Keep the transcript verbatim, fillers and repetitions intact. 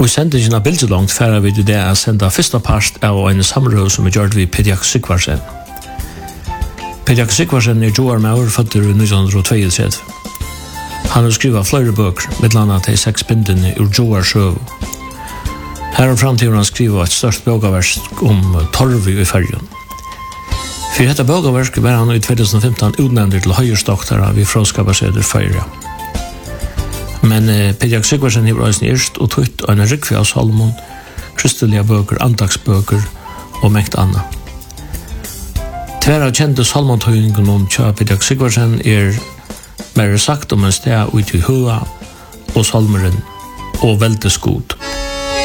Og sendingen av bildelångt færa vi det å senda første part av en samrøv som er gjort ved Pediak Sigvarsen. Pediak Sigvarsen er Joar Maur, føtter i nitton tjuetre. Han har skrivet flere bøker, med blant annet de seks bindene ur Joar Sjøv. Her om framtiden han skriver et størst bøgaverk om torv i fergen. For dette bøgaverk var han i tjuefemten utnevnt til høyersdoktorer ved Fråskapaseder Føyre. Men eh, Pediak Sigvarsen har også erst og tøtt og en rikvi av Salomon, kristelige bøker, andagsbøker og mekt annet. Tver av kjente salmontøyningen om tja Pediak Sigvarsen er mer sagt om en sted ut i hua og salmeren og veldesgod.